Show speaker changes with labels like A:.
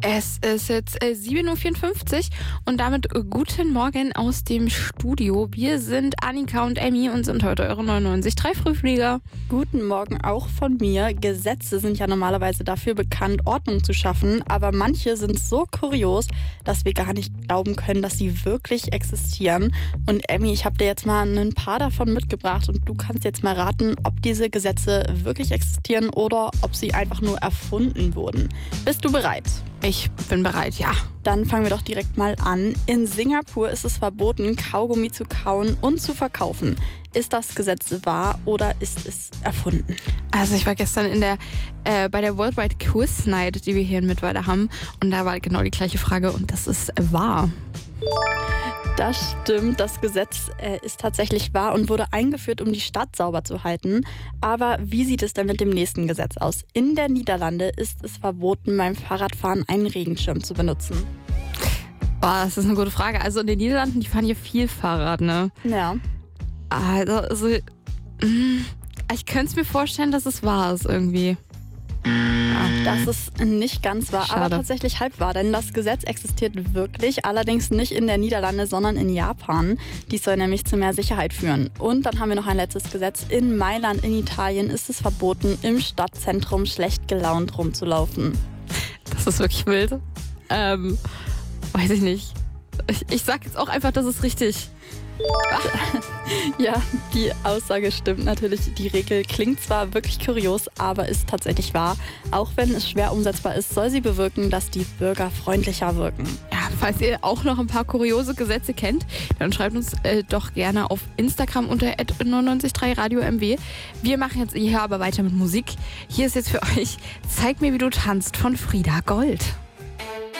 A: Es ist jetzt 7.54 Uhr und damit guten Morgen aus dem Studio. Wir sind Annika und Emmy und sind heute eure 99.3 Frühflieger.
B: Guten Morgen auch von mir. Gesetze sind ja normalerweise dafür bekannt, Ordnung zu schaffen, aber manche sind so kurios, dass wir gar nicht glauben können, dass sie wirklich existieren. Und Emmy, ich habe dir jetzt mal ein paar davon mitgebracht und du kannst jetzt mal raten, ob diese Gesetze wirklich existieren oder ob sie einfach nur erfunden wurden. Bist du bereit?
A: Ich bin bereit, ja.
B: Dann fangen wir doch direkt mal an. In Singapur ist es verboten, Kaugummi zu kauen und zu verkaufen. Ist das Gesetz wahr oder ist es erfunden?
A: Also ich war gestern bei der Worldwide Quiz Night, die wir hier in Mittweida haben. Und da war genau die gleiche Frage und das ist wahr.
B: Das stimmt, das Gesetz ist tatsächlich wahr und wurde eingeführt, um die Stadt sauber zu halten. Aber wie sieht es denn mit dem nächsten Gesetz aus? In der Niederlande ist es verboten, beim Fahrradfahren einen Regenschirm zu benutzen.
A: Boah, das ist eine gute Frage. Also in den Niederlanden, die fahren hier viel Fahrrad, ne?
B: Ja.
A: Also ich könnte es mir vorstellen, dass es wahr ist irgendwie.
B: Das ist nicht ganz wahr,
A: Schade.
B: aber tatsächlich halb wahr, denn das Gesetz existiert wirklich, allerdings nicht in der Niederlande, sondern in Japan. Dies soll nämlich zu mehr Sicherheit führen. Und dann haben wir noch ein letztes Gesetz. In Mailand in Italien ist es verboten, im Stadtzentrum schlecht gelaunt rumzulaufen.
A: Das ist wirklich wild. Weiß ich nicht. Ich sag jetzt auch einfach, das ist richtig.
B: Ja, die Aussage stimmt natürlich. Die Regel klingt zwar wirklich kurios, aber ist tatsächlich wahr. Auch wenn es schwer umsetzbar ist, soll sie bewirken, dass die Bürger freundlicher wirken.
A: Ja, falls ihr auch noch ein paar kuriose Gesetze kennt, dann schreibt uns doch gerne auf Instagram unter @993radiomw. Wir machen jetzt hier aber weiter mit Musik. Hier ist jetzt für euch Zeig mir, wie du tanzt von Frieda Gold.